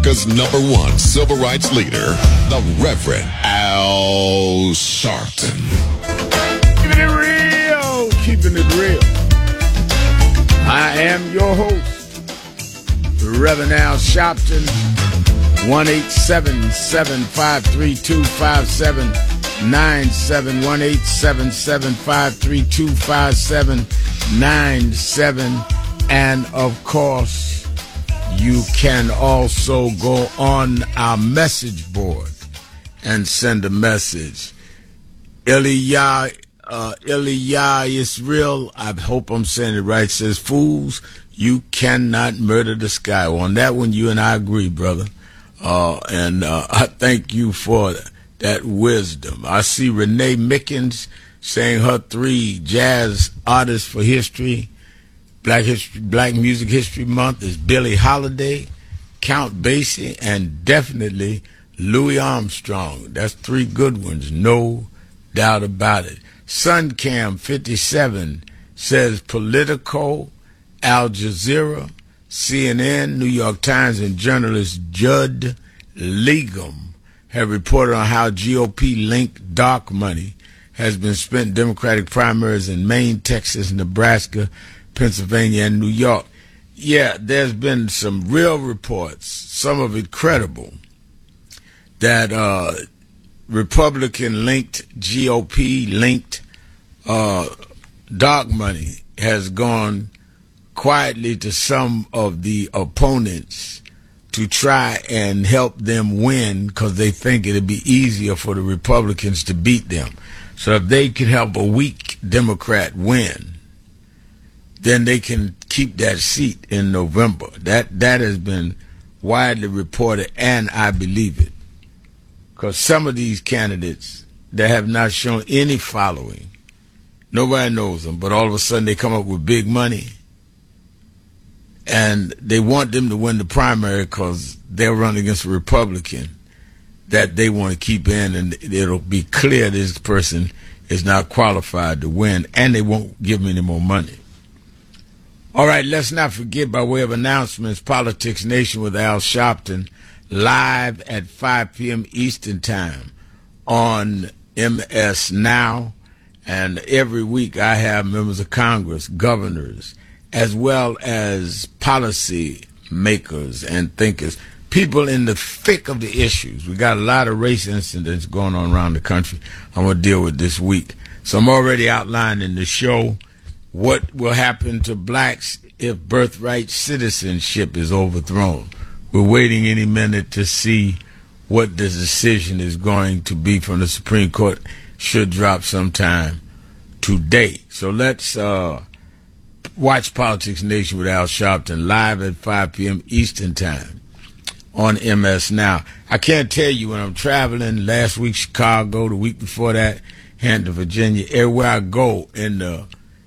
America's #1 civil rights leader, the Reverend Al Sharpton. Keeping it real. I am your host, Reverend Al Sharpton. 1-877-532-5797, 1-877-532-5797, and of course, you can also go on our message board and send a message. Ilya Israel, I hope I'm saying it right, says, fools, you cannot murder the sky. Well, on that one, you and I agree, brother. I thank you for that wisdom. I see Renee Mickens saying her 3 jazz artists for history. Black Music History Month is Billie Holiday, Count Basie, and definitely Louis Armstrong. That's 3 good ones, no doubt about it. Suncam 57 says Politico, Al Jazeera, CNN, New York Times, and journalist Judd Legum have reported on how GOP-linked dark money has been spent in Democratic primaries in Maine, Texas, Nebraska, Pennsylvania, and New York. Yeah, there's been some real reports, some of it credible, that Republican-linked, GOP-linked dark money has gone quietly to some of the opponents to try and help them win because they think it'd be easier for the Republicans to beat them. So if they could help a weak Democrat win, then they can keep that seat in November. That has been widely reported, and I believe it. Because some of these candidates that have not shown any following, nobody knows them, but all of a sudden they come up with big money, and they want them to win the primary because they're running against a Republican that they want to keep in, and it'll be clear this person is not qualified to win, and they won't give them any more money. All right, let's not forget, by way of announcements, Politics Nation with Al Sharpton, live at 5 p.m. Eastern Time on MS Now. And every week I have members of Congress, governors, as well as policy makers and thinkers, people in the thick of the issues. We got a lot of race incidents going on around the country I'm going to deal with this week. So I'm already outlining the show. What will happen to blacks if birthright citizenship is overthrown? We're waiting any minute to see what the decision is going to be from the Supreme Court. Should drop sometime today. So let's watch Politics Nation with Al Sharpton live at 5 p.m. Eastern Time on MS Now. I can't tell you when I'm traveling, last week Chicago, the week before that, Hampton, Virginia, everywhere I go in the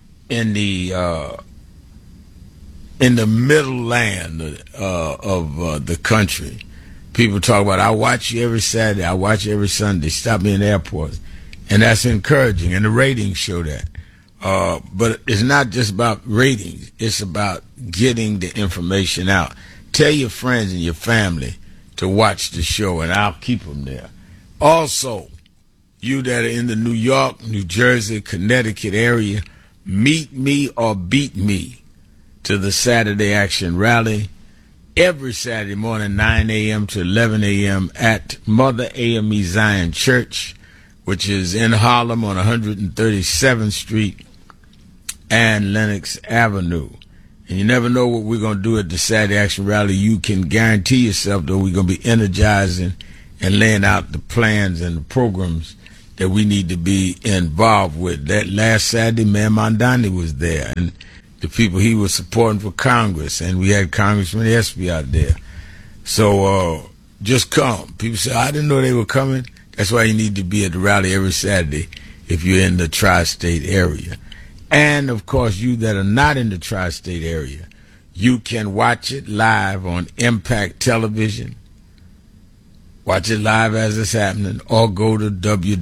middle land of the country, people talk about, I watch you every Saturday, I watch you every Sunday, stop me in the airport. And that's encouraging, and the ratings show that. But it's not just about ratings. It's about getting the information out. Tell your friends and your family to watch the show, and I'll keep them there. Also, you that are in the New York, New Jersey, Connecticut area, meet me or beat me to the Saturday Action Rally every Saturday morning, 9 a.m. to 11 a.m. at Mother AME Zion Church, which is in Harlem on 137th Street and Lenox Avenue. And you never know what we're going to do at the Saturday Action Rally. You can guarantee yourself, though, we're going to be energizing and laying out the plans and the programs that we need to be involved with. That last Saturday, Mayor Mondani was there, and the people he was supporting for Congress, and we had Congressman Espy out there. So just come. People say, I didn't know they were coming. That's why you need to be at the rally every Saturday if you're in the tri-state area. And, of course, you that are not in the tri-state area, you can watch it live on Impact Television. Watch it live as it's happening, or go to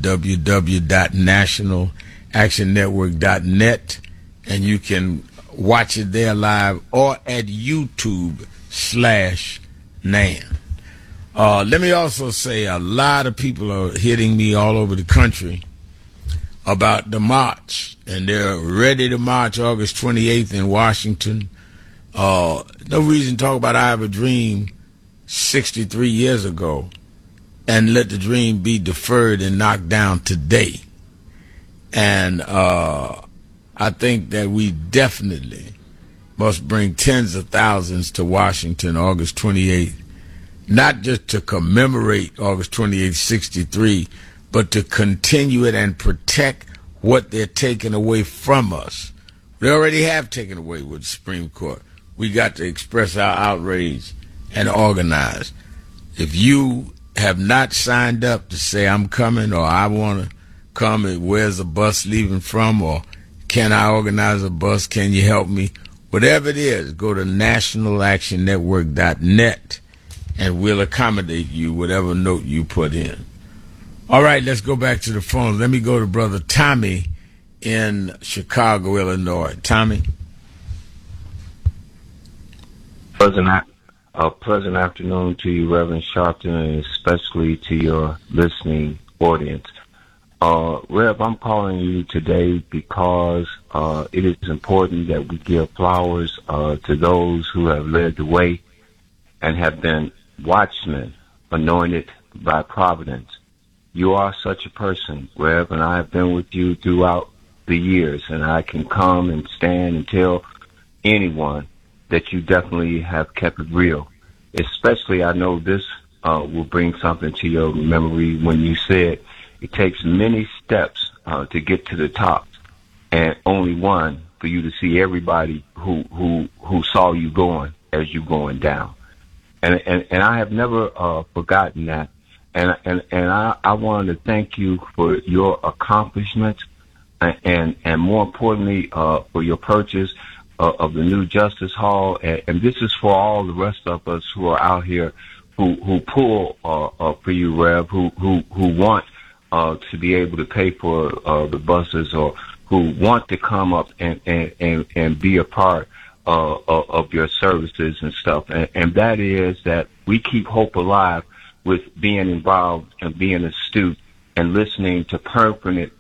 www.nationalactionnetwork.net, and you can watch it there live, or at YouTube/NAN. Let me also say a lot of people are hitting me all over the country about the march, and they're ready to march August 28th in Washington. No reason to talk about I Have a Dream 63 years ago and let the dream be deferred and knocked down today. And I think that we definitely must bring tens of thousands to Washington August 28th, not just to commemorate August 28th, 63, but to continue it and protect what they're taking away from us. They already have taken away with the Supreme Court. We got to express our outrage and organize. If you have not signed up to say I'm coming or I want to come, and where's the bus leaving from, or can I organize a bus, can you help me? Whatever it is, go to nationalactionnetwork.net and we'll accommodate you, whatever note you put in. All right, let's go back to the phone. Let me go to Brother Tommy in Chicago, Illinois. Tommy? Pleasant afternoon to you, Reverend Sharpton, and especially to your listening audience. Rev, I'm calling you today because it is important that we give flowers to those who have led the way and have been watchmen anointed by providence. You are such a person, Rev, and I have been with you throughout the years, and I can come and stand and tell anyone that you definitely have kept it real. Especially, I know this will bring something to your memory when you said it takes many steps to get to the top, and only one for you to see everybody who saw you going as you going down. And I have never forgotten that. And I wanted to thank you for your accomplishments and more importantly for your purchase of the new Justice Hall. And this is for all the rest of us who are out here who pull for you, Rev, who want to be able to pay for the buses, or who want to come up and be a part of your services and stuff. And that is that we keep hope alive with being involved and being astute and listening to pertinent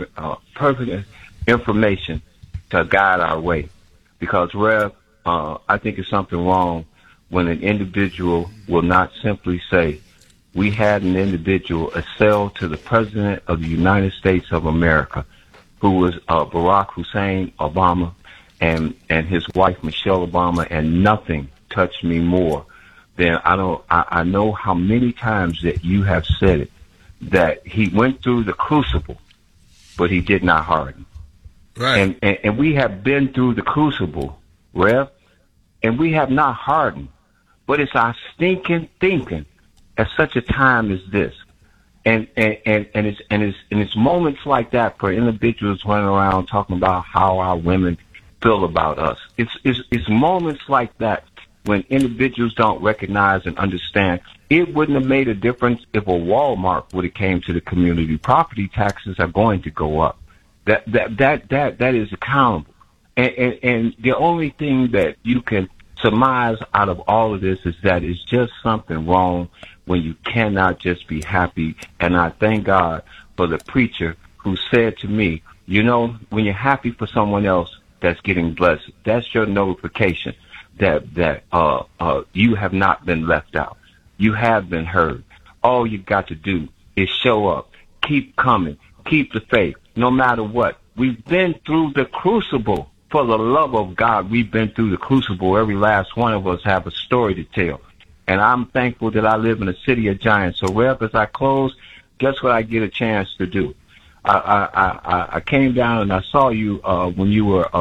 information to guide our way. Because, Rev, I think it's something wrong when an individual will not simply say, we had an individual assail to the President of the United States of America, who was Barack Hussein Obama, and his wife, Michelle Obama, and nothing touched me more than I know how many times that you have said it, that he went through the crucible, but he did not harden. Right. And we have been through the crucible, Rev, and we have not hardened. But it's our stinking thinking at such a time as this. And it's moments like that for individuals running around talking about how our women feel about us. It's moments like that when individuals don't recognize and understand. It wouldn't have made a difference if a Walmart would have came to the community. Property taxes are going to go up. That is accountable. And the only thing that you can surmise out of all of this is that it's just something wrong when you cannot just be happy. And I thank God for the preacher who said to me, you know, when you're happy for someone else that's getting blessed, that's your notification that you have not been left out. You have been heard. All you got to do is show up, keep coming, keep the faith, no matter what. We've been through the crucible. For the love of God, we've been through the crucible. Every last one of us have a story to tell. And I'm thankful that I live in a city of giants. So, Rev, as I close, guess what I get a chance to do? I came down and I saw you when you were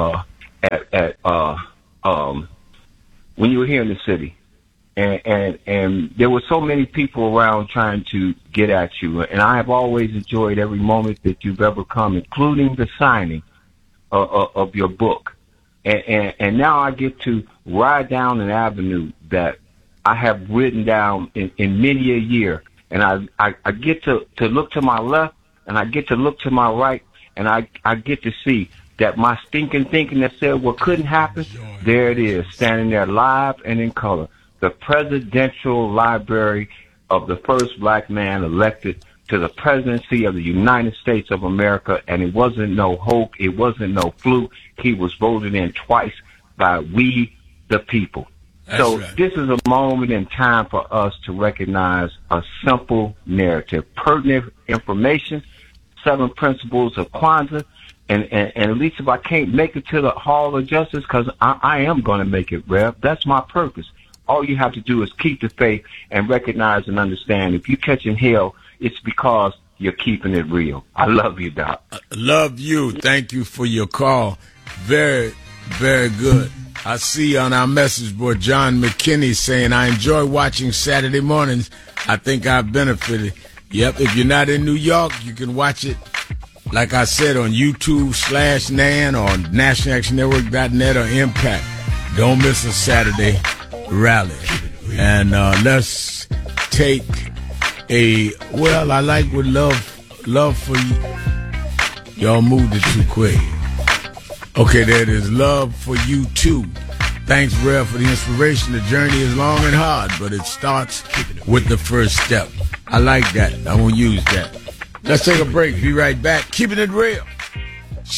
when you were here in the city. And there were so many people around trying to get at you. And I have always enjoyed every moment that you've ever come, including the signing of your book. And now I get to ride down an avenue that I have ridden down in many a year. And I get to look to my left, and I get to look to my right, and I get to see that my stinking thinking that said what couldn't happen, there it is, standing there live and in color. The Presidential Library of the first black man elected to the presidency of the United States of America, and it wasn't no hoax, it wasn't no fluke. He was voted in twice by we, the people. So right. This is a moment in time for us to recognize a simple narrative, pertinent information, 7 principles of Kwanzaa, and at least if I can't make it to the Hall of Justice, because I am going to make it, Rev. That's my purpose. All you have to do is keep the faith and recognize and understand. If you're catching hell, it's because you're keeping it real. I love you, Doc. Love you. Thank you for your call. Very, very good. I see on our message board John McKinney saying, I enjoy watching Saturday mornings. I think I've benefited. Yep, if you're not in New York, you can watch it, like I said, on YouTube/NAN or NationalActionNetwork.net or Impact. Don't miss a Saturday rally. And let's take I like with love for you. Y'all moved it too quick. Okay, there it is. Love for you too. Thanks, Rev, for the inspiration. The journey is long and hard, but it starts with the first step. I like that. I won't use that. Let's take a break. Be right back. Keeping it real.